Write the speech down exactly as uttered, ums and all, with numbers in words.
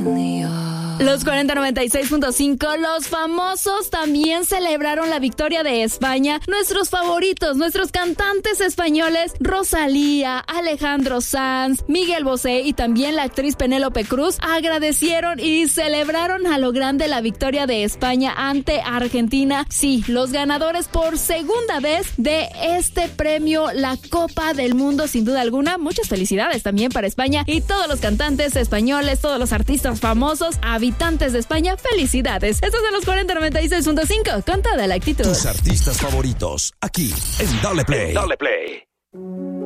Los cuarenta noventa y seis punto cinco, los famosos también celebraron la victoria de España. Nuestros favoritos, nuestros cantantes españoles, Rosalía, Alejandro Sanz, Miguel Bosé y también la actriz Penélope Cruz agradecieron y celebraron a lo grande la victoria de España ante Argentina. Sí, los ganadores por segunda vez de este premio, la Copa del Mundo, sin duda alguna. Muchas felicidades también para España y todos los cantantes españoles, todos los artistas famosos, habitantes de España, felicidades. Estos son los cuarenta noventa y seis punto cinco, con toda la actitud. Tus artistas favoritos, aquí en Dale Play. Dale Play.